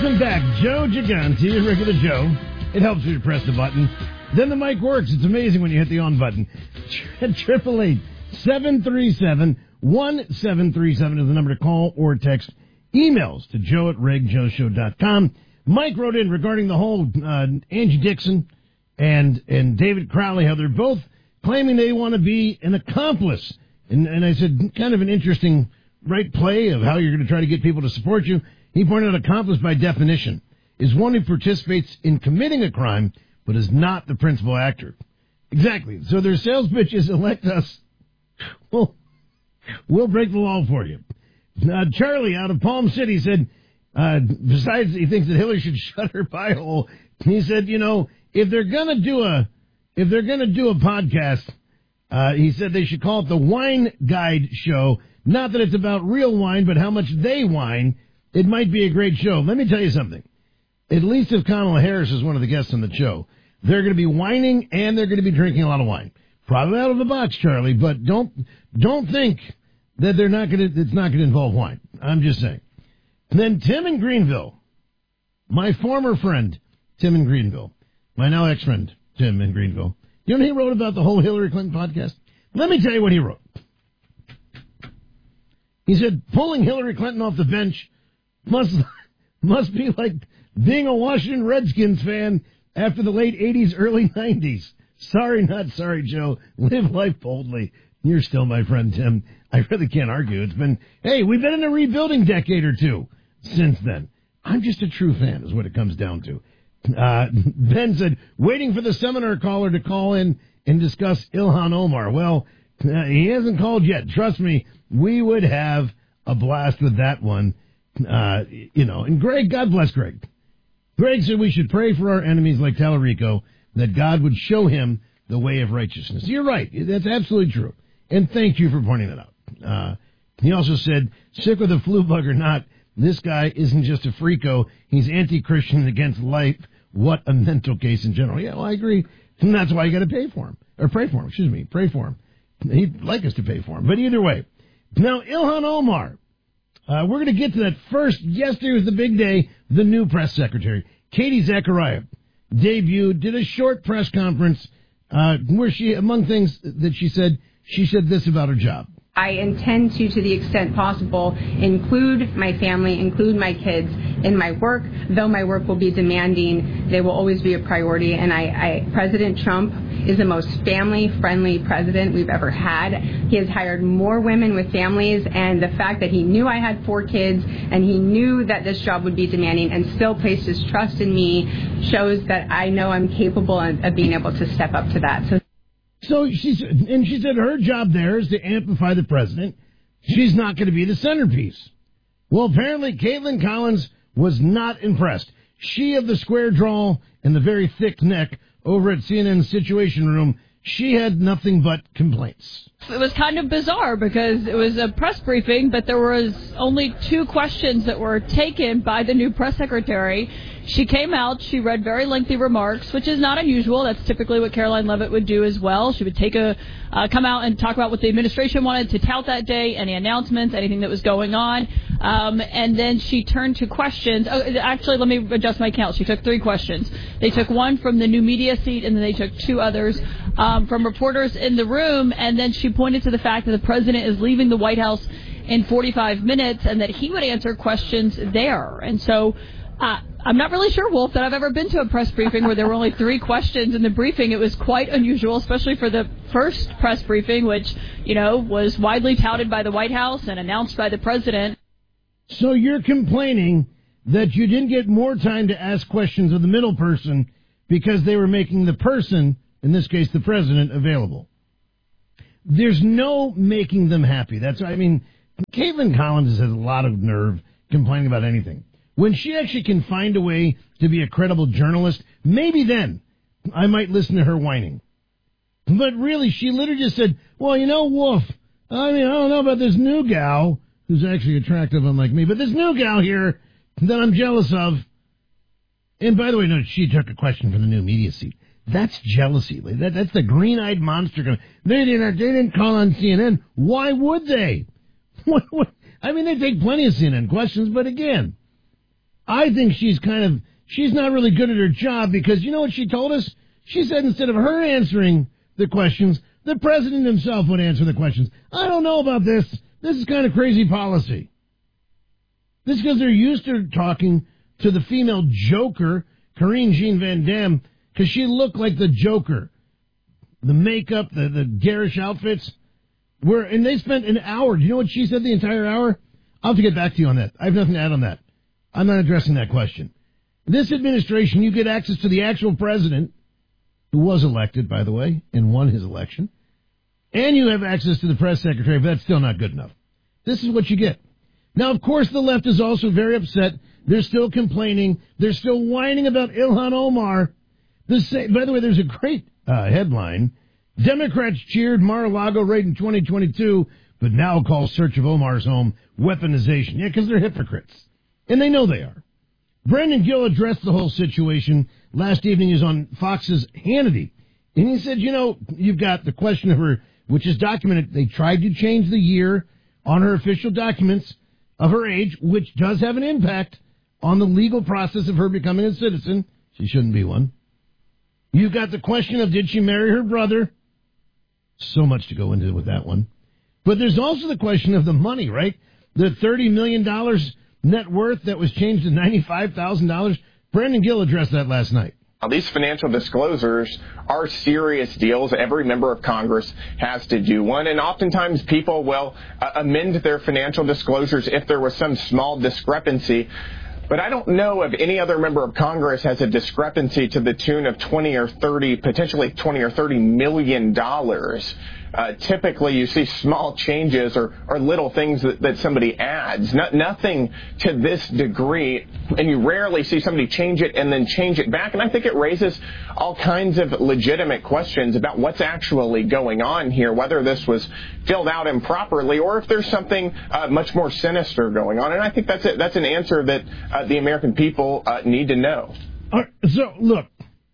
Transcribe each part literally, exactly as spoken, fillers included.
Welcome back. Joe Gigante, regular Joe. It helps you to press the button. Then the mic works. It's amazing when you hit the on button. Triple eight seven three seven one seven three seven is the number to call or text. Emails to joe at reg joe show dot com. Mike wrote in regarding the whole uh, Angie Dixon and and David Crowley, how they're both claiming they want to be an accomplice. And, and I said, kind of an interesting right play of how you're going to try to get people to support you. He pointed out accomplice by definition is one who participates in committing a crime but is not the principal actor. Exactly. So their sales pitch is elect us. Well, we'll break the law for you. Uh, Charlie out of Palm City said, uh, besides he thinks that Hillary should shut her pie hole, he said, you know, if they're going to do a, if they're going to do a podcast, uh, he said they should call it the Wine Guide Show. Not that it's about real wine, but how much they wine. It might be a great show. Let me tell you something. At least if Kamala Harris is one of the guests on the show, they're going to be whining and they're going to be drinking a lot of wine. Probably out of the box, Charlie, but don't don't think that they're not going to. It's not going to involve wine. I'm just saying. And then Tim in Greenville, my former friend Tim in Greenville, my now ex-friend Tim in Greenville. You know what he wrote about the whole Hillary Clinton podcast? Let me tell you what he wrote. He said pulling Hillary Clinton off the bench must must be like being a Washington Redskins fan after the late eighties, early nineties. Sorry, not sorry, Joe. Live life boldly. You're still my friend, Tim. I really can't argue. It's been, hey, we've been in a rebuilding decade or two since then. I'm just a true fan is what it comes down to. Uh, Ben said, waiting for the seminar caller to call in and discuss Ilhan Omar. Well, uh, he hasn't called yet. Trust me, we would have a blast with that one. Uh, you know, and Greg, God bless Greg. Greg said we should pray for our enemies like Tallarico, that God would show him the way of righteousness. You're right. That's absolutely true. And thank you for pointing that out. Uh, he also said, sick with a flu bug or not, this guy isn't just a freako. He's anti-Christian and against life. What a mental case in general. Yeah, well, I agree. And that's why you got to pay for him. Or pray for him, excuse me. Pray for him. He'd like us to pay for him. But either way. Now, Ilhan Omar. Uh, we're going to get to that first. Yesterday was the big day. The new press secretary, Katie Zachariah, debuted, did a short press conference uh, where she, among things that she said, she said this about her job. I intend to, to the extent possible, include my family, include my kids in my work. Though my work will be demanding, they will always be a priority. And I, I President Trump is the most family-friendly president we've ever had. He has hired more women with families, and the fact that he knew I had four kids and he knew that this job would be demanding and still placed his trust in me shows that I know I'm capable of, of being able to step up to that. So. So she said, and she said her job there is to amplify the president. She's not going to be the centerpiece. Well, apparently Caitlin Collins was not impressed. She of the square drawl and the very thick neck over at C N N's Situation Room, she had nothing but complaints. It was kind of bizarre because it was a press briefing, but there was only two questions that were taken by the new press secretary. She came out, she read very lengthy remarks, which is not unusual. That's typically what Caroline Leavitt would do as well. She would take a, uh, come out and talk about what the administration wanted to tout that day, any announcements, anything that was going on. Um, and then she turned to questions. Oh, actually, let me adjust my count. She took three questions. They took one from the new media seat, and then they took two others um, from reporters in the room. And then she pointed to the fact that the president is leaving the White House in forty-five minutes and that he would answer questions there. And so uh, I'm not really sure, Wolf, that I've ever been to a press briefing where there were only three questions in the briefing. It was quite unusual, especially for the first press briefing, which, you know, was widely touted by the White House and announced by the president. So you're complaining that you didn't get more time to ask questions of the middle person because they were making the person, in this case the president, available. There's no making them happy. That's, I mean, Caitlin Collins has a lot of nerve complaining about anything. When she actually can find a way to be a credible journalist, maybe then I might listen to her whining. But really, she literally just said, well, you know, Wolf, I mean, I don't know about this new gal, who's actually attractive unlike me, but this new gal here that I'm jealous of. And by the way, no, she took a question from the new media seat. That's jealousy. That, that's the green-eyed monster. They didn't, they didn't call on C N N. Why would they? What, what? I mean, they take plenty of C N N questions, but again, I think she's kind of, she's not really good at her job because you know what she told us? She said instead of her answering the questions, the president himself would answer the questions. I don't know about this. This is kind of crazy policy. This is because they're used to talking to the female Joker, Karine Jean-Van Damme, because she looked like the Joker. The makeup, the, the garish outfits. Where, and they spent an hour. Do you know what she said the entire hour? I'll have to get back to you on that. I have nothing to add on that. I'm not addressing that question. This administration, you get access to the actual president, who was elected, by the way, and won his election, and you have access to the press secretary, but that's still not good enough. This is what you get. Now, of course, the left is also very upset. They're still complaining. They're still whining about Ilhan Omar. The same, by the way, there's a great uh, headline. Democrats cheered Mar-a-Lago raid in twenty twenty-two, but now call search of Omar's home weaponization. Yeah, because they're hypocrites. And they know they are. Brandon Gill addressed the whole situation last evening. He was on Fox's Hannity. And he said, you know, you've got the question of her, which is documented. They tried to change the year on her official documents of her age, which does have an impact on the legal process of her becoming a citizen. She shouldn't be one. You've got the question of did she marry her brother? So much to go into with that one. But there's also the question of the money, right? The thirty million dollars net worth that was changed to ninety-five thousand dollars. Brandon Gill addressed that last night. Now, these financial disclosures are serious deals. Every member of Congress has to do one. And oftentimes people will uh, amend their financial disclosures if there was some small discrepancy. But I don't know if any other member of Congress has a discrepancy to the tune of twenty or thirty, potentially twenty or thirty million dollars. Uh, typically, you see small changes or, or little things that, that somebody adds. No, nothing to this degree, and you rarely see somebody change it and then change it back. And I think it raises all kinds of legitimate questions about what's actually going on here, whether this was filled out improperly or if there's something uh, much more sinister going on. And I think that's it. That's an answer that uh, the American people uh, need to know. All right, so, look,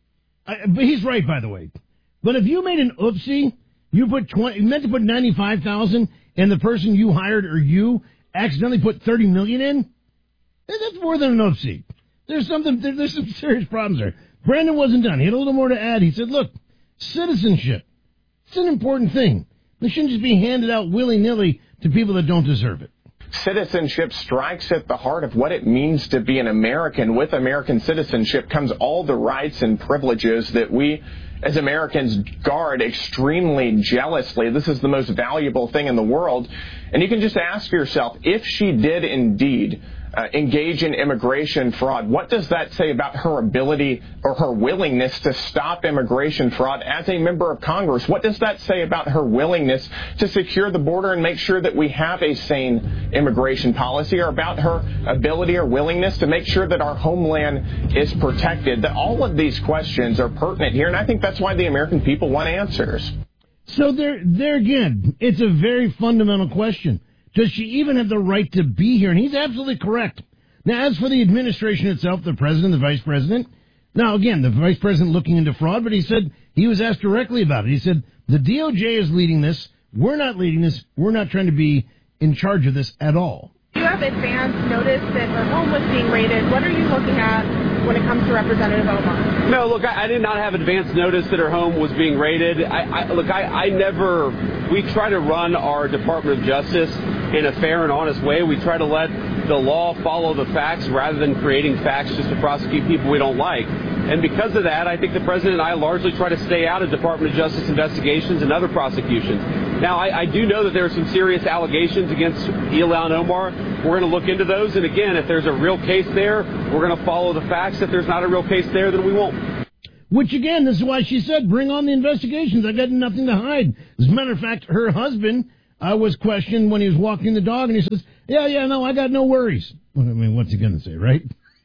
I, but he's right, by the way. But if you made an oopsie, you put twenty, you meant to put ninety-five thousand, and the person you hired or you accidentally put thirty million in. That's more than an oopsie. There's something. There, there's some serious problems there. Brandon wasn't done. He had a little more to add. He said, "Look, citizenship. It's an important thing. It shouldn't just be handed out willy-nilly to people that don't deserve it." Citizenship strikes at the heart of what it means to be an American. With American citizenship comes all the rights and privileges that we as Americans guard extremely jealously. This is the most valuable thing in the world. And you can just ask yourself, if she did indeed uh, engage in immigration fraud, what does that say about her ability or her willingness to stop immigration fraud as a member of Congress? What does that say about her willingness to secure the border and make sure that we have a sane immigration policy, or about her ability or willingness to make sure that our homeland is protected? That all of these questions are pertinent here, and I think that's why the American people want answers. So there, there again, it's a very fundamental question. Does she even have the right to be here? And he's absolutely correct. Now, as for the administration itself, the president, the vice president, now, again, the vice president looking into fraud, but he said he was asked directly about it. He said, the D O J is leading this. We're not leading this. We're not trying to be in charge of this at all. Do you have advance notice that her home was being raided? What are you looking at when it comes to Representative Omar? No, look, I, I did not have advance notice that her home was being raided. I, I, look, I, I never, we try to run our Department of Justice in a fair and honest way. We try to let the law follow the facts rather than creating facts just to prosecute people we don't like. And because of that, I think the president and I largely try to stay out of Department of Justice investigations and other prosecutions. Now, I, I do know that there are some serious allegations against Ilhan Omar. We're going to look into those. And again, if there's a real case there, we're going to follow the facts. If there's not a real case there, then we won't. Which, again, this is why she said, bring on the investigations. I got nothing to hide. As a matter of fact, her husband uh, was questioned when he was walking the dog, and he says, yeah, yeah, no, I got no worries. Well, I mean, what's he going to say, right?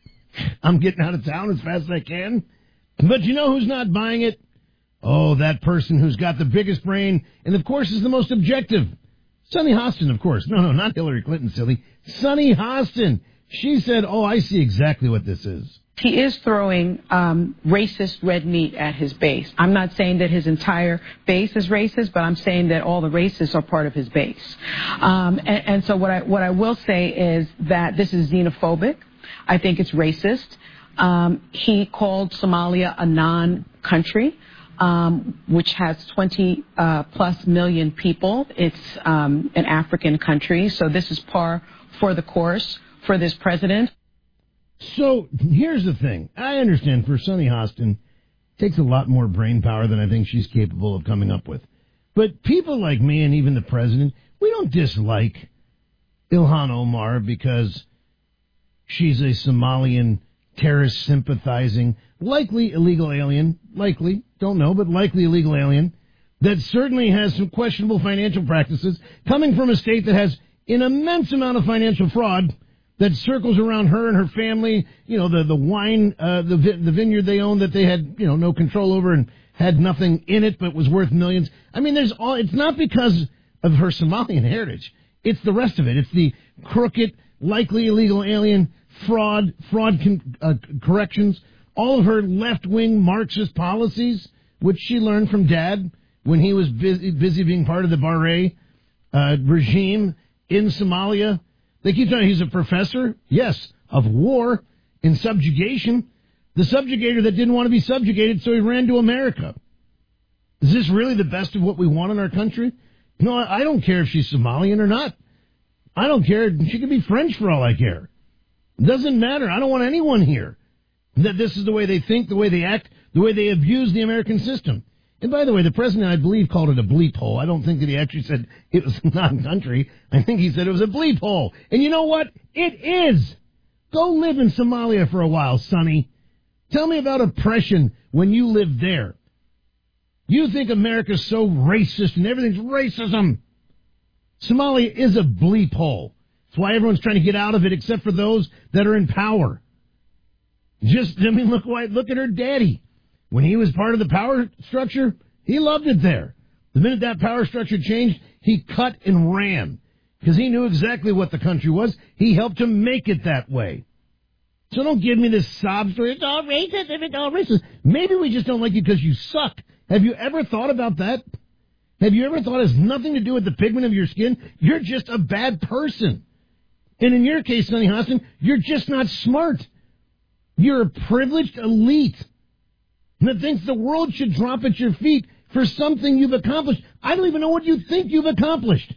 I'm getting out of town as fast as I can. But you know who's not buying it? Oh, that person who's got the biggest brain and, of course, is the most objective. Sunny Hostin, of course. No, no, not Hillary Clinton, silly. Sunny Hostin. She said, oh, I see exactly what this is. He is throwing um, racist red meat at his base. I'm not saying that his entire base is racist, but I'm saying that all the racists are part of his base. Um, and, and so what I what I will say is that this is xenophobic. I think it's racist. Um, he called Somalia a non-country, um, which has twenty uh, plus million people. It's um, an African country, so this is par for the course for this president. So here's the thing. I understand for Sunny Hostin, it takes a lot more brain power than I think she's capable of coming up with. But people like me and even the president, we don't dislike Ilhan Omar because she's a Somalian terrorist sympathizing, likely illegal alien, likely, don't know, but likely illegal alien, that certainly has some questionable financial practices coming from a state that has an immense amount of financial fraud that circles around her and her family, you know, the, the wine, uh, the, the vineyard they owned that they had, you know, no control over and had nothing in it but was worth millions. I mean, there's all, it's not because of her Somalian heritage. It's the rest of it. It's the crooked, likely illegal alien, fraud, fraud con, uh, corrections, all of her left-wing Marxist policies, which she learned from Dad when he was busy, busy being part of the Barre uh, regime in Somalia. They keep telling he's a professor, yes, of war and subjugation. The subjugator that didn't want to be subjugated, so he ran to America. Is this really the best of what we want in our country? No, I don't care if she's Somalian or not. I don't care. She could be French for all I care. It doesn't matter. I don't want anyone here. That this is the way they think, the way they act, the way they abuse the American system. And by the way, the president, I believe, called it a bleep hole. I don't think that he actually said it was non-country. I think he said it was a bleep hole. And you know what? It is. Go live in Somalia for a while, Sonny. Tell me about oppression when you lived there. You think America's so racist and everything's racism. Somalia is a bleep hole. That's why everyone's trying to get out of it except for those that are in power. Just, I mean, look why, look at her daddy. When he was part of the power structure, he loved it there. The minute that power structure changed, he cut and ran because he knew exactly what the country was. He helped to make it that way. So don't give me this sob story. It's all racist. It's all racist. Maybe we just don't like you because you suck. Have you ever thought about that? Have you ever thought it has nothing to do with the pigment of your skin? You're just a bad person. And in your case, Sunny Hostin, you're just not smart. You're a privileged elite that thinks the world should drop at your feet for something you've accomplished. I don't even know what you think you've accomplished.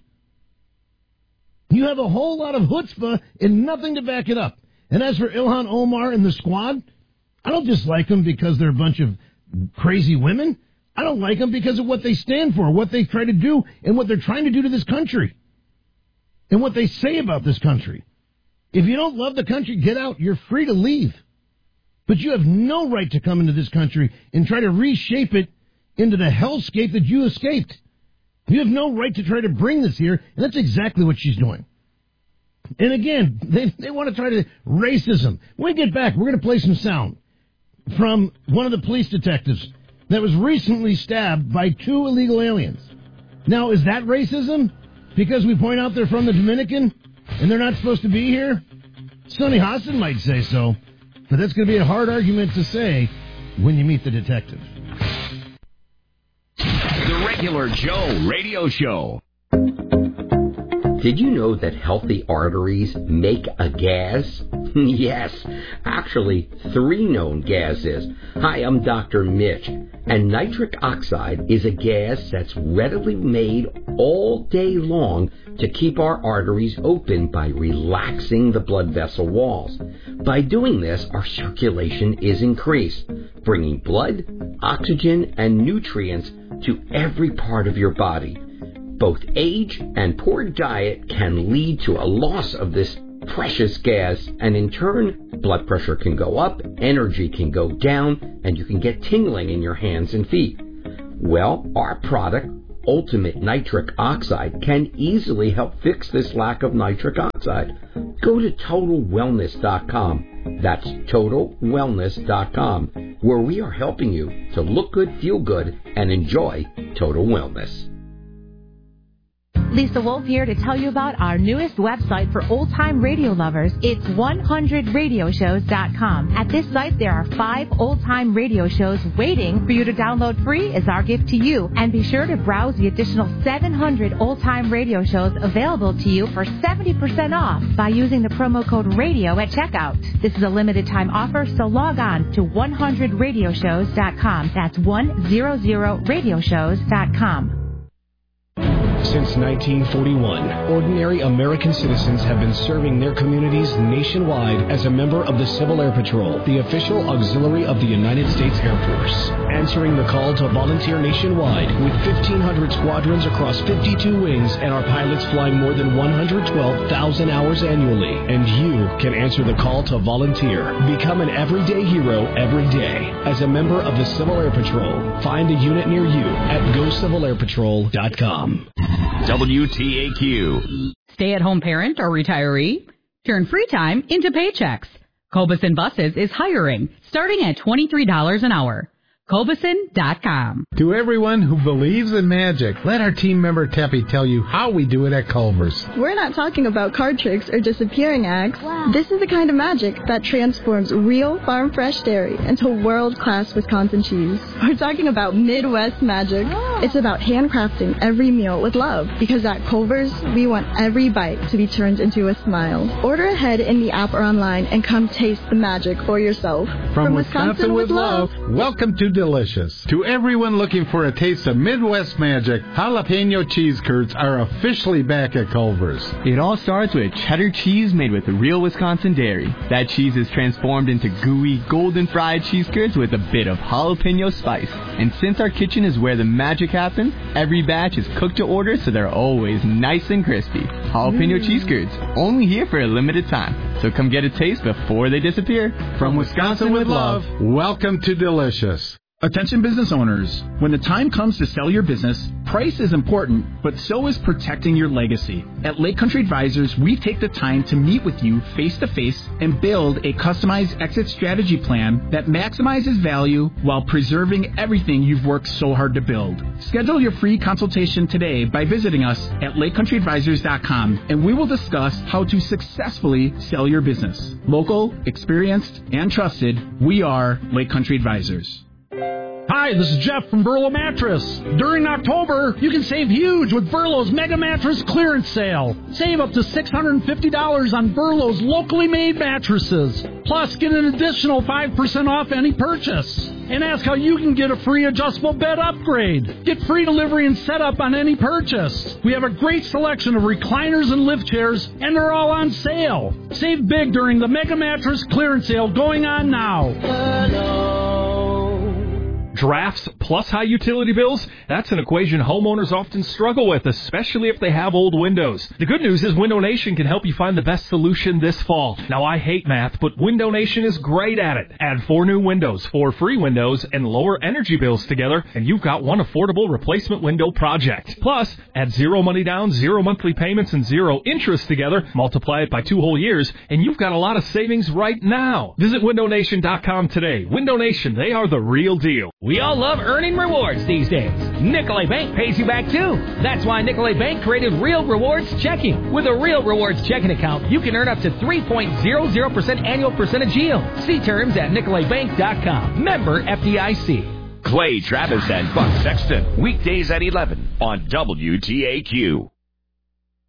You have a whole lot of chutzpah and nothing to back it up. And as for Ilhan Omar and the squad, I don't dislike them because they're a bunch of crazy women. I don't like them because of what they stand for, what they try to do, and what they're trying to do to this country, and what they say about this country. If you don't love the country, get out. You're free to leave. But you have no right to come into this country and try to reshape it into the hellscape that you escaped. You have no right to try to bring this here, and that's exactly what she's doing. And again, they they want to try to racism. When we get back, we're going to play some sound from one of the police detectives that was recently stabbed by two illegal aliens. Now, is that racism? Because we point out they're from the Dominican and they're not supposed to be here? Sunny Hostin might say so. But that's going to be a hard argument to say when you meet the detective. The Regular Joe Radio Show. Did you know that healthy arteries make a gas? Yes, actually three known gases. Hi, I'm Doctor Mitch, and nitric oxide is a gas that's readily made all day long to keep our arteries open by relaxing the blood vessel walls. By doing this, our circulation is increased, bringing blood, oxygen, and nutrients to every part of your body. Both age and poor diet can lead to a loss of this precious gas, and in turn, blood pressure can go up, energy can go down, and you can get tingling in your hands and feet. Well, our product, Ultimate Nitric Oxide, can easily help fix this lack of nitric oxide. Go to total wellness dot com. That's total wellness dot com, where we are helping you to look good, feel good, and enjoy total wellness. Lisa Wolf here to tell you about our newest website for old-time radio lovers. It's one hundred radio shows dot com. At this site, there are five old-time radio shows waiting for you to download free as our gift to you. And be sure to browse the additional seven hundred old-time radio shows available to you for seventy percent off by using the promo code RADIO at checkout. This is a limited-time offer, so log on to one hundred radio shows dot com. That's one hundred radio shows dot com. Since nineteen forty-one, ordinary American citizens have been serving their communities nationwide as a member of the Civil Air Patrol, the official auxiliary of the United States Air Force. Answering the call to volunteer nationwide with fifteen hundred squadrons across fifty-two wings and our pilots flying more than one hundred twelve thousand hours annually. And you can answer the call to volunteer. Become an everyday hero every day as a member of the Civil Air Patrol. Find a unit near you at go civil air patrol dot com. W T A Q. Stay-at-home parent or retiree? Turn free time into paychecks. Cobeson Buses is hiring, starting at twenty-three dollars an hour. Cobeson dot com. To everyone who believes in magic, let our team member Teppy tell you how we do it at Culver's. We're not talking about card tricks or disappearing acts. Wow. This is the kind of magic that transforms real farm-fresh dairy into world-class Wisconsin cheese. We're talking about Midwest magic. Oh. It's about handcrafting every meal with love, because at Culver's, we want every bite to be turned into a smile. Order ahead in the app or online and come taste the magic for yourself. From, From Wisconsin, Wisconsin with love, love, welcome to Delicious. To everyone looking for a taste of Midwest magic, jalapeno cheese curds are officially back at Culver's. It all starts with cheddar cheese made with real Wisconsin dairy. That cheese is transformed into gooey, golden fried cheese curds with a bit of jalapeno spice. And since our kitchen is where the magic happens, every batch is cooked to order so they're always nice and crispy. Jalapeno mm. cheese curds, only here for a limited time. So come get a taste before they disappear. From Wisconsin with love, welcome to Delicious. Attention business owners, when the time comes to sell your business, price is important, but so is protecting your legacy. At Lake Country Advisors, we take the time to meet with you face-to-face and build a customized exit strategy plan that maximizes value while preserving everything you've worked so hard to build. Schedule your free consultation today by visiting us at lake country advisors dot com, and we will discuss how to successfully sell your business. Local, experienced, and trusted, we are Lake Country Advisors. Hi, this is Jeff from Burlow Mattress. During October, you can save huge with Burlow's Mega Mattress Clearance Sale. Save up to six hundred fifty dollars on Burlow's locally made mattresses. Plus, get an additional five percent off any purchase. And ask how you can get a free adjustable bed upgrade. Get free delivery and setup on any purchase. We have a great selection of recliners and lift chairs, and they're all on sale. Save big during the Mega Mattress Clearance Sale going on now. Hello. Drafts plus high utility bills? That's an equation homeowners often struggle with, especially if they have old windows. The good news is Window Nation can help you find the best solution this fall. Now, I hate math, but Window Nation is great at it. Add four new windows, four free windows, and lower energy bills together, and you've got one affordable replacement window project. Plus, add zero money down, zero monthly payments, and zero interest together, multiply it by two whole years, and you've got a lot of savings right now. Visit window nation dot com today. Window Nation, they are the real deal. We all love earning rewards these days. Nicolay Bank pays you back too. That's why Nicolay Bank created Real Rewards Checking. With a Real Rewards checking account, you can earn up to three point zero zero percent annual percentage yield. See terms at nicolay bank dot com. Member F D I C. Clay Travis and Buck Sexton, weekdays at eleven on W T A Q.